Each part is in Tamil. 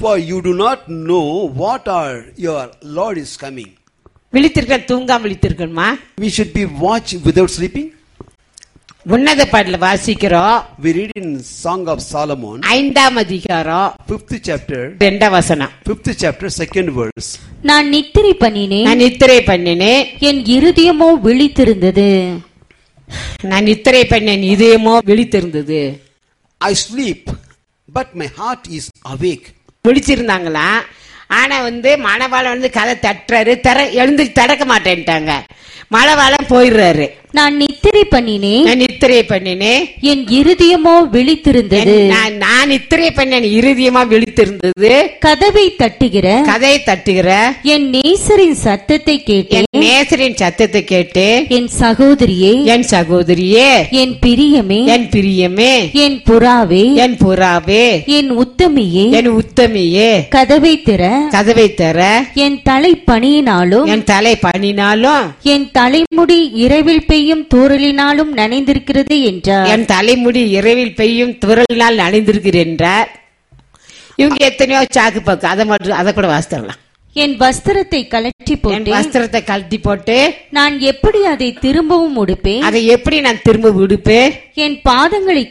For you do not know what our your Lord is coming. விழித்திருக்க தூங்காம விழித்திருக்கணுமா? We should be watch without sleeping. உன்னத பாடல வாசிக்கிறோம். We read in Song of Solomon, 5ஆம் அதிகாரம் 5th chapter, 2ஆம் வசனம். 5th chapter, 2nd verse. நான் நித்திரை பண்ணினேன், நான் நித்திரை பண்ணினேன், என் இருதயமோ விழித்திருந்தது. நான் நித்திரை பண்ணேன், இதயமோ விழித்திருந்தது. I sleep, but my heart is awake. விழிச்சிருந்தாங்களா? ஆனா மணவாளன் கதை தட்டுறாரு, எழுந்து தடக்க மாட்டேன்ட்டாங்க. மணவாளன் போயிடுறாரு. நான் நித்திரை பண்ணினேன், நான் நித்திரை பண்ணினேன், என் இருதயமோ விழித்திருந்தது. நான் நித்திரை பண்ணேன், இருதயமா விழித்திருந்தது. கதவை தட்டுகிற என் நேசரின் சத்தத்தை கேட்டேன். நேசரின் சத்தத்தை கேட்டு, என் சகோதரியே, என் சகோதரியே, என் பிரியமே, என் பிரியமே, என் புறாவே, என் புறாவே, என் உத்தமியே, என் உத்தமியே, கதவை தர, என் தலை பனியினாலும், என் தலை பனினாலும், என் தலைமுடி இரவில் பெய்யும் தூறலினாலும் நனைந்திருக்கிறது என்றார். என் தலைமுடி இரவில் பெய்யும் துறலினால் நனைந்திருக்கிறேன் என்றார். இவங்க எத்தனையோ சாக்கு பக்கு, அதை கூட வாசித்தரலாம். என் வஸ்திரத்தை கழட்டி போட்டு நான் எப்படி அதை திரும்பவும் உடுப்பேன்? அதை எப்படி நான் திரும்ப உடுப்பேன்? என் பாதங்களை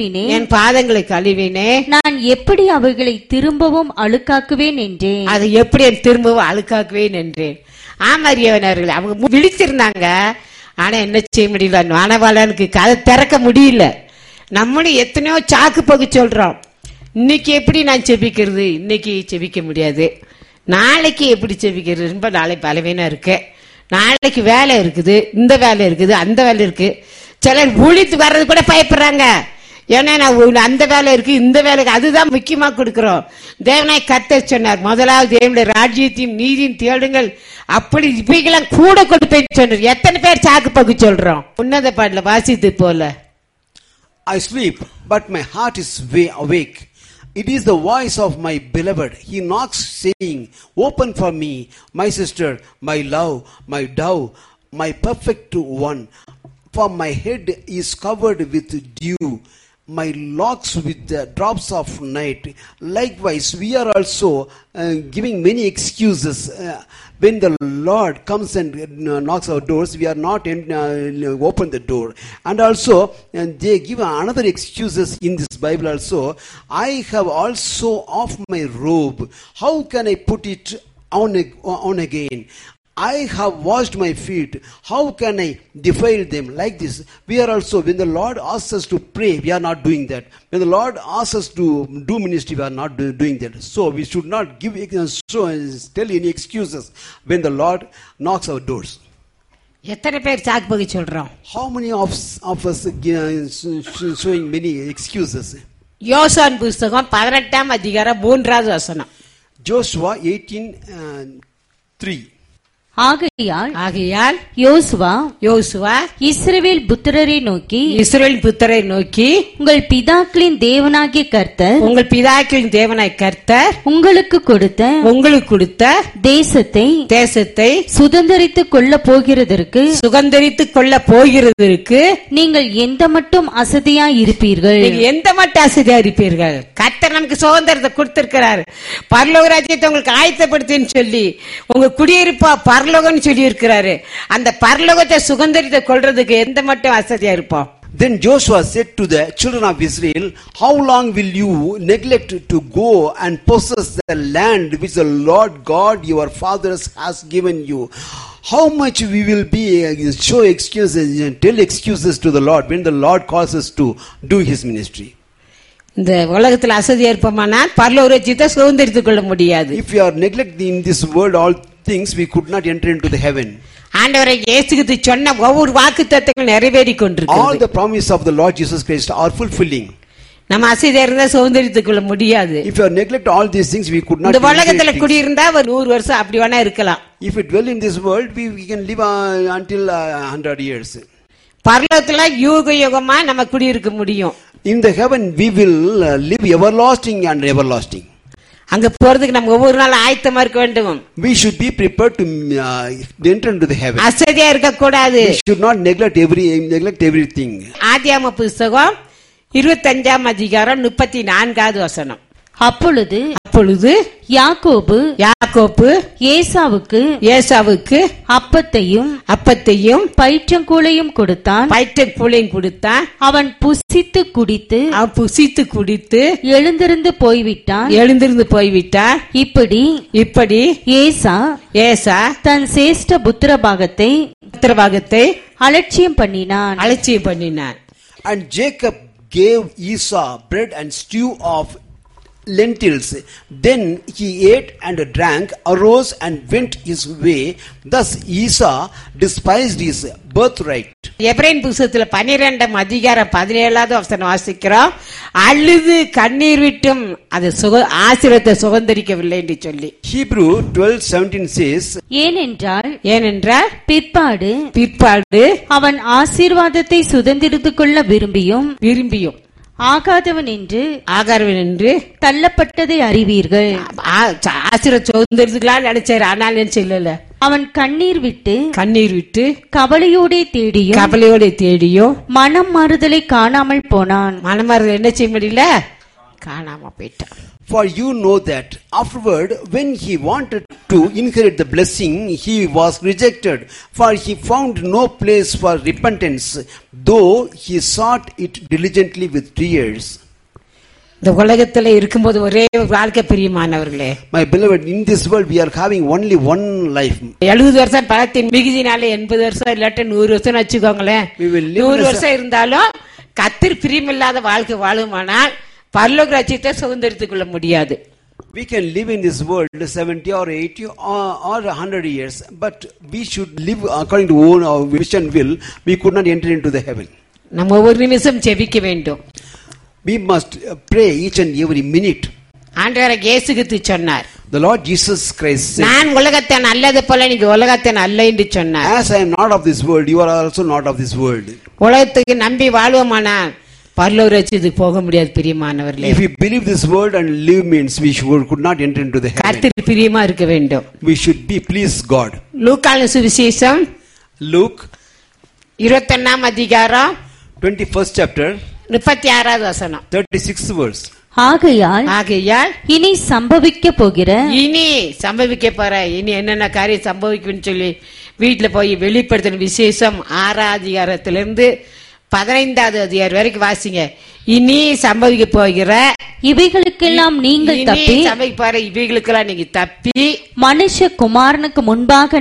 கழுவினேன், நான் எப்படி அவைகளை திரும்பவும் அழுக்காக்குவேன் என்றேன். அதை எப்படி திரும்பவும் அழுக்காக்குவேன் என்றேன். ஆமாரியவனர்கள் அவங்க விழித்திருந்தாங்க. ஆனா என்ன செய்ய முடியல, மணவாளனுக்கு கதை திறக்க முடியல. நம்மளும் எத்தனையோ சாக்கு பகு சொல்றோம். இன்னைக்கு எப்படி நான் செபிக்கிறது? இன்னைக்கு செபிக்க முடியாது. நாளைக்கு எப்படி செபிக்கிறது? ரொம்ப நாளை பலவீனம் இருக்கு. நாளைக்கு வேலை இருக்குது, இந்த வேலை இருக்குது, அந்த வேலை இருக்கு. சிலர் விழித்து வர்றது கூட பயப்படுறாங்க. ஏன்னா நான் அந்த வேலை இருக்கு, இந்த வேலைக்கு, அதுதான் முக்கியமா கொடுக்கிறோம். தேவனாய் கர்த்தர் சொன்னார், முதலாவது தேவனுடைய ராஜ்யத்தையும் நீதியும் தேடுங்கள், அப்படி இவைகளாம் கூட கொடுப்பேன்னு சொன்னார். எத்தனை பேர் சாக்கு பகு சொல்றோம்? உன்னத பாடல வாசித்து போல, I sleep, but my heart is awake. It is the voice of my beloved. He knocks, saying, "Open for me, my sister, my love, my dove, my perfect one. For my head is covered with dew, my locks with the drops of night." Likewise, we are also giving many excuses. When the Lord comes and knocks our doors, we are not open the door. And also, they give another excuses in this Bible also. I have also off my robe. How can I put it on again? I have washed my feet. How can I defile them? Like this, we are also, when the Lord asks us to pray, we are not doing that. When the Lord asks us to do ministry, we are not doing that. So we should not tell any excuses when the Lord knocks our doors. எத்தனை பேர் சாக்கு பகு சொல்றோம்? How many of us showing many excuses? யோசுவா புஸ்தகம் 18ஆம் அதிகாரம் 3வது வசனம். Joshua 18:3. ஆகையால் யோசுவா இஸ்ரவேல் புத்திரரை நோக்கி, உங்கள் பிதாக்களின் தேவனாகிய கர்த்தர் உங்களுக்கு கொடுத்த தேசத்தை சுதந்தரித்துக் கொள்ள போகிறதற்கு நீங்கள் எந்த மட்டும் அசதியா இருப்பீர்கள்? கர்த்தர் நமக்கு சுதந்திரத்தை கொடுத்திருக்கிறார். பரலோக ராஜ்யத்தை உங்களுக்கு ஆயத்தப்படுத்துன்னு சொல்லி உங்க குடியிருப்பா பரலோகம்னு சொல்லி இருக்கிறாரு. அந்த பரலோகத்தை சுதந்திரத்தை கொள்றதுக்கு எந்த மட்டும் வசதியா இருப்போம்? Then Joshua said to the children of Israel, "How long will you neglect to go and possess the land which the Lord God your fathers has given you? How much we will be show excuses and tell excuses to the Lord when the Lord calls us to do His ministry?" இந்த உலகத்துல அசதியா இருப்போமானா பரலோக ராஜ்யத்தை சுதந்திரித்துக் கொள்ள முடியாது. If you are neglecting in this world all things, we could not enter into the heaven. ஆண்டவரே இயேசு கிறிஸ்து சொன்ன ஒவ்வொரு வாக்குத்தத்தங்களும் நிறைவேறிக் கொண்டிருக்கிறது. All the promises of the Lord Jesus Christ are fulfilling. நம்ம அசதியா இருந்தா சுதந்திரித்துக் கொள்ள முடியாது. If you neglect all these things, we could not. இந்த உலகத்துல குடியிருந்தா ஒரு 100 வருஷம் அப்படி வேணா இருக்கலாம். If we dwell in this world, we can live until 100 years. பரலோகத்துல யுக யுகமா நம்ம குடியிருக்க முடியும். In the heaven we will live everlasting and everlasting. அங்க போறதுக்கு நம்ம ஒவ்வொரு நாள் ஆயத்தமா இருக்க வேண்டும். We should be prepared to enter into the heaven. அசதியா இருக்க கூடாது. We should not neglect everything. ஆதியாகம புத்தகம் 25ஆம் அதிகாரம் 34வது வசனம். அப்பொழுது அப்பொழுது யாக்கோபு ஏசாவுக்கு அப்பத்தையும் பயிற்றங்கூழையும் கொடுத்தான். அவன் புசித்து குடித்து எழுந்திருந்து போய்விட்டான். இப்படி ஏசா தன் சேஷ்ட புத்திரபாகத்தை அலட்சியம் பண்ணினான். And Jacob gave Esau bread and stew of lentils. Then he ate and drank, arose and went his way. Thus Esau despised his birthright. எபிரேயர் புத்தகத்துல 12 அதிகாரம் 17வது வசனம் வாசிக்கிறோம். அழுது கண்ணீர் விட்டும் அது ஆசீர்வாதத்தை சுதந்தரிக்கவில்லை என்று சொல்லி. Hebrew 12:17 says, ஏனென்றால் பிற்பாடு அவன் ஆசீர்வாதத்தை சுதந்திரித்துக் கொள்ள விரும்பியும் ஆகாதவன் என்று தள்ளப்பட்டதை அறிவீர்கள். ஆசீர்வாதம் சுதந்திரித்துக்கலாம் நினைச்சாரு, ஆனால் என்ன செய்யல. அவன் கண்ணீர் விட்டு கவலையோட தேடியும் மனம் மாறுதலை காணாமல் போனான். மனம் மாறுதல் என்ன செய்ய முடியல, காணாம போயிட்டான். For you know that afterward, when he wanted to inherit the blessing, he was rejected, for he found no place for repentance, though he sought it diligently with tears. இந்த உலகத்துல இருக்கும்போது ஒரே வாழ்க்கை பிரியமானவர்களே. My beloved, in this world we are having only one life. 70 வருஷம் பலத்தின் மிகுதினாலே 80 வருஷம் இல்லாட்ட 100 வருஷம் வச்சுக்கோங்களேன். 100 வருஷம் இருந்தாலும் கர்த்தர் பிரியமில்லாத வாழ்க்கை வாழுமானால் பரலோக ராஜ்யத்தை சுதந்திரித்துக் கொள்ள முடியாது. We can live in this world 70 or 80 or 100 years, but we should live according to our wish and will. We could not enter into the heaven. நம்ம ஒவ்வொரு நிமிஷம் ஜெபிக்க வேண்டும். We must pray each and every minute. ஆண்டவர் இயேசு கிறிஸ்து சொன்னார், The Lord Jesus Christ said, நான் உலகத்தை நல்லது போல நீங்க உலகத்தை நல்ல என்று சொன்னார். As I am not of this world, you are also not of this world. உலகத்துக்கு நம்பி வாழ்வோமானால் பரலோக ராஜ்யத்துக்கு போக முடியாது பிரியமானவர்களே. If we believe this word and live means we could not enter into the heaven. கர்த்தருக்கு பிரியமா இருக்க வேண்டும். We should be please God. லூக்கான சுவிசேஷம் Luke 21ஆம் அதிகாரம் 21st chapter 36வது வசனம் 36th verse. ஆகையால் இனி சம்பவிக்க போற இனி என்னென்ன காரியம் சம்பவிக்கும் சொல்லி வீட்டுல போய் வெளிப்படுத்தின விசேஷம் 6ஆம் அதிகாரத்திலிருந்து 15வது அதிகாரம் வரைக்கும் வாசிங்க. இனி சம்பவிக்க போகிற இவைகளுக்கெல்லாம் நீங்கள் தப்பி மனுஷகுமாரனுக்கு முன்பாக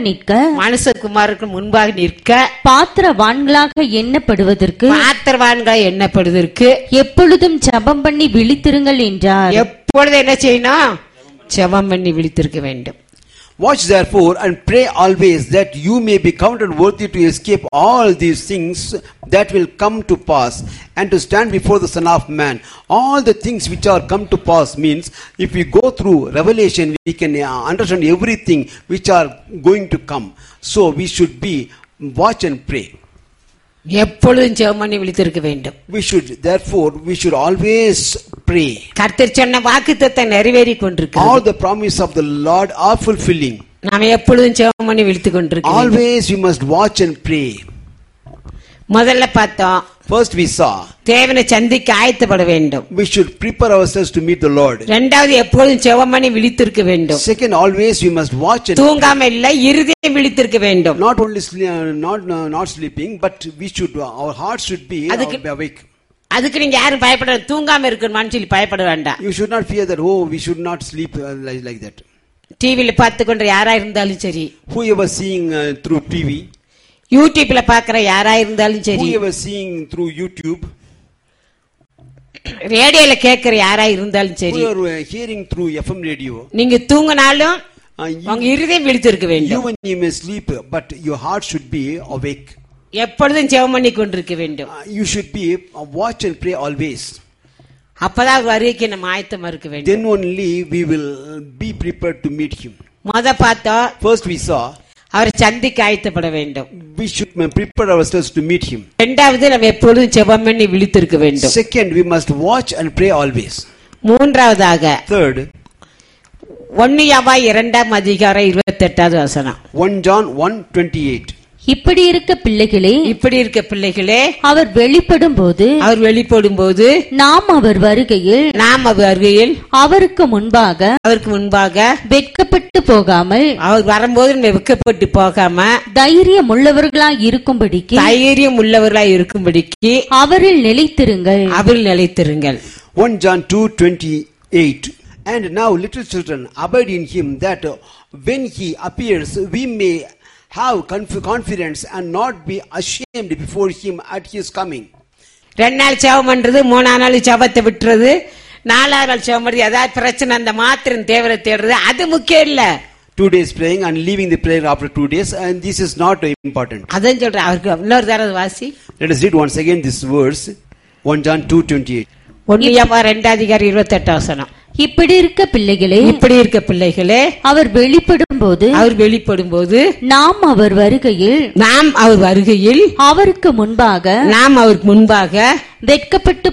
நிற்க பாத்திரவான்களாக எண்ணப்படுவதற்கு எப்பொழுதும் ஜெபம் பண்ணி விழித்திருங்கள் என்றார். எப்பொழுது என்ன செய்யணும்? ஜெபம் பண்ணி விழித்திருக்க வேண்டும். Watch therefore and pray always, that you may be counted worthy to escape all these things that will come to pass, and to stand before the Son of Man. All the things which are come to pass means, if we go through Revelation, we can understand everything which are going to come. So we should be watch and pray. எப்பொழுதும் ஜெபம் பண்ணி விழித்திருக்க வேண்டும். We should always pray. கர்த்தர் சொன்ன வாக்குத்தத்தம் நிறைவேறிக் கொண்டிருக்கிறது. All the promise of the Lord are fulfilling. நாம் எப்பொழுதும் ஜெபம் பண்ணி விழித்துக் கொண்டிருக்கிறோம். Always we must watch and pray. முதல்ல பார்த்தோம், first we saw தேவனை சந்திக்க ஆயத்தப்பட வேண்டும். We should prepare ourselves to meet the Lord. இரண்டாவது எப்பொழுதும் ஜெபம் பண்ணி விழித்திருக்க வேண்டும். Second, always we must watch and தூங்காம இல்ல, இருதயம் விழித்திருக்க வேண்டும். Not only not sleeping, but our hearts should be awake. அதுக்கு நீங்க யாரும் பயப்பட, தூங்காம இருக்கணும்னு சொல்லி பயப்பட வேண்டாம். You should not fear that we should not sleep like that. டிவில பார்த்து கொண்டு யாரா இருந்தாலும் சரி, whoever seeing through TV, யூடியூப்ல பாக்குற யாரா இருந்தாலும் சரி, whoever seeing through YouTube, ரேடியோல கேக்குற யாரா இருந்தாலும் சரி, whoever hearing through FM radio, நீங்க தூங்கினாலும் உங்க இருதயம் விழித்திருக்க வேண்டும். Even you may sleep, but your heart should be awake. எப்பொழுதும் ஜெபம் பண்ணி கொண்டிருக்க வேண்டும். You should be watch and pray always. அப்பதான் வருகைக்கு நம்ம ஆயத்தமா இருக்க வேண்டும். Then only we will be prepared to meet him. பார்த்தோம், first we saw அவரை சந்திக்க ஆயத்தப்பட வேண்டும். We should prepare ourselves to meet him. இரண்டாவது நம்ம எப்பொழுதும் ஜெபம் பண்ணி விழித்திருக்க வேண்டும். Second, we must watch and pray always. மூன்றாவதாக, third, 1 யோவான் 2ஆம் அதிகாரம் 28வது வசனம். 1 John 1:28. இப்படி இருக்க பிள்ளைகளே அவர் வெளிப்படும் போது நாம் அவர் வருகையில் அவருக்கு முன்பாக வெட்கப்பட்டு போகாமல் அவர் வரும்போது வெட்கப்பட்டு போகாம தைரியம் உள்ளவர்களாய் இருக்கும்படிக்கு அவரில் நிலைத்திருங்கள் 1 John 2:28. And now, little children, abide in him, that when he appears, we may have confidence and not be ashamed before him at his coming. 2 நாள் ஜெபம் பண்றது, 3ஆம் நாள் ஜெபத்தை விட்டுறது, 4ஆம் நாள் ஜெபம் பண்றது, ஏதாவது பிரச்சனை அந்த மாத்திரம் தேவரை தேடுறது, அது முக்கியம் இல்ல. 2 days praying and leaving the prayer after 2 days, and this is not important. அதான் சொல்றேன். அவருக்கு இன்னொரு தடவை வாசி. Let us read once again this verse, 1 John 2:28. 1 யோவான் 2:28. இப்படி இருக்க பிள்ளைகளே அவர் வெளிப்படும் போது நாம் அவர் வருகையில் அவருக்கு முன்பாக வெட்கப்பட்டு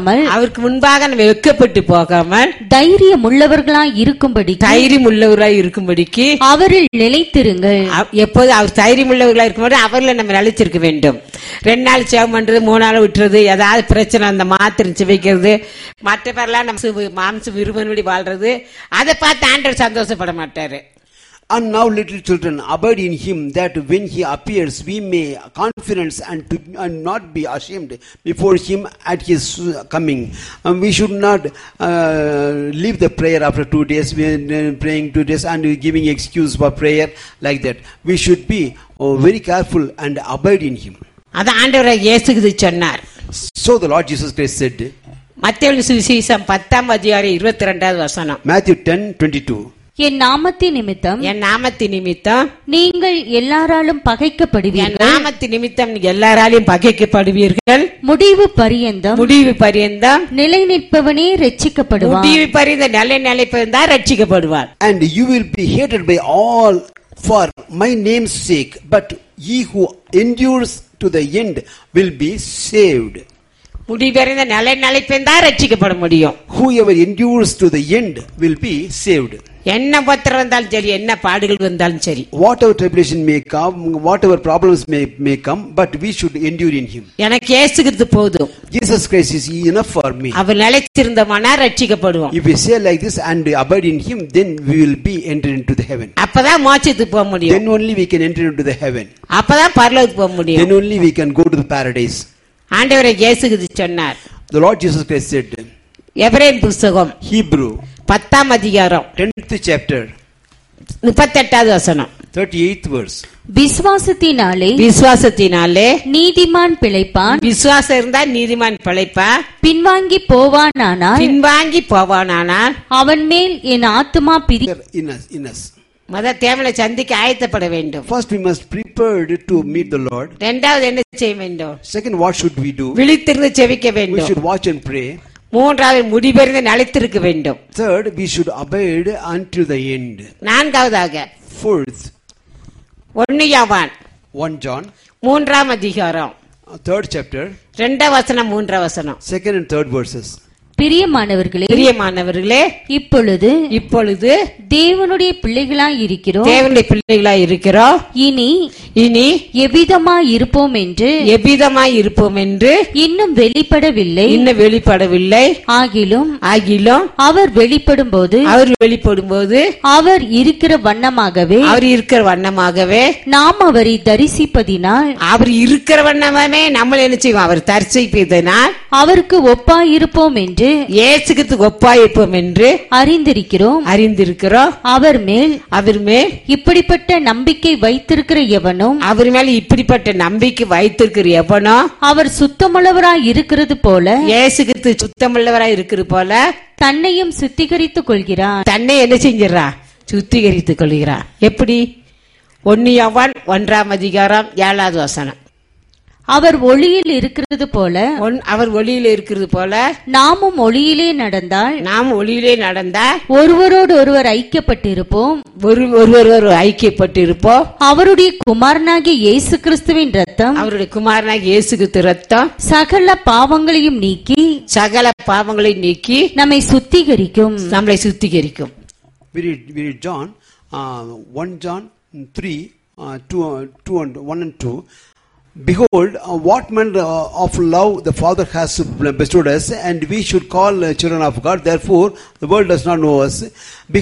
போகாமல் தைரியம் உள்ளவர்களாய் இருக்கும்படிக்கு அவரில் நிலைத்திருங்கள். எப்போது அவர் தைரியம் உள்ளவர்களாய் இருக்கும்போது அவர்ல நம்ம நிலைச்சிருக்க வேண்டும். 2 நாள் ஜெபம் பண்றது, 3 நாள் விட்டுறது, ஏதாவது பிரச்சனை அந்த மாத்திரம் சிவைக்கிறது, மற்ற பேர்லாம் நம்ம மாம்ச விரும்பி வாழ்றது, அதை பார்த்து ஆண்டவர் சந்தோஷப்பட மாட்டாரு. And now, little children, abide in him, that when he appears, we may confidence and not be ashamed before him at his coming. We should not leave the prayer after 2 days, praying 2 days and giving excuse for prayer like that. We should be very careful and abide in him. அத ஆண்டவர் இயேசு சொன்னார். So the Lord Jesus Christ said, மத்தேயு சுவிசேஷம் 10:22. Matthew 10:22. என் நாமத்தின் நிமித்தம் நீங்கள் எல்லாராலும் பகைக்கப்படுவீர்கள். முடிவு பரியந்தம் நிலை நிற்பவனே ரட்சிக்கப்படுவார். And you will be hated by all for my name's sake, but he who endures to the end will be saved. முடிவறிந்த நிலைப்பேன் தான் ரட்சிக்கப்பட முடியும். Whoever endures to the end will be saved. என்ன பத்திரம் வந்தாலும் சரி, என்ன பாடுகள் வந்தாலும் சரி, whatever tribulation may come, whatever problems may come, but we should endure in him. எனக்கு இயேசு கிறிஸ்து போதும், Jesus Christ is enough for me. Our நிலைத்திருந்தவனா ரட்சிக்கப்படுவோம். If we say like this and abide in him, then we will be entered into the heaven. அப்பதான் மோட்சத்துக்கு போக முடியும். Then only we can enter into the heaven. அப்பதான் பரலோகத்துக்கு போக முடியும். Then only we can go to the paradise. ஆண்டவர் இயேசு கிறிஸ்து சொன்னார். The Lord Jesus Christ said, எபிரேயர் புத்தகம் Hebrew 10th 10th chapter 38th 38th verse. விசுவாசத்தினாலே நீதிமான் பிழைப்பான். விசுவாசம் இருந்தா நீதிமான் பிழைப்பான். பின்வாங்கி போவானானால் அவன் மேல் என் ஆத்துமா in us. மத தேவனை சந்திக்க ஆயத்தப்பட வேண்டும். First we must prepare to meet the Lord. இரண்டாவது என்ன செய்ய வேண்டும்? Second, what should we do? விழித்திருந்து ஜெபிக்க வேண்டும். We should watch and pray. மூன்றாவது முடிவறிந்து நிலைத்திருக்க வேண்டும். Third, we should abide until the end. நான்காவதாக Fourth, 1 யோவான் 1 John 3th 3rd chapter 2nd 2nd and 3rd verses. பிரியமானவர்களே, இப்பொழுது தேவனுடைய பிள்ளைகளாய் இருக்கிறோம். இனி எவ்விதமாய் இருப்போம் என்று இன்னும் வெளிப்படவில்லை. ஆகிலும் அவர் வெளிப்படும்போது அவர் இருக்கிற வண்ணமாகவே நாம் அவரை தரிசிப்பதினால் நம்ம என்ன செய்வோம்? அவர் தரிசிப்பதனால் அவருக்கு ஒப்பாயிருப்போம் என்று இயேசுக்கு ஒப்பாயிருப்போம் என்று அறிந்திருக்கிறோம். அவர் மேல் இப்படிப்பட்ட நம்பிக்கை வைத்திருக்கிற எவனோ அவர் சுத்தமுள்ளவராய் இருக்கிறது போல, இயேசுக்கு சுத்தமுள்ளவராய் இருக்கிறது போல தன்னையும் சுத்திகரித்துக் கொள்கிறார். தன்னை என்ன செஞ்சிடறார்? சுத்திகரித்துக் கொள்கிறார். எப்படி? 1 யோவான் 1:7 அவர் ஒளியில் இருக்கிறது போல நாமும் ஒளியிலே நடந்தால் ஒருவரோடு ஒருவர் ஐக்கியப்பட்டிருப்போம். அவருடைய குமாரனாகிய இயேசு கிறிஸ்துவின் ரத்தம் சகல பாவங்களையும் நீக்கி நம்மை சுத்திகரிக்கும். We read John 1 John 3 1 and 2. Behold, what manner of love the Father has bestowed us, and we should call children of God. Therefore, the world does not know us,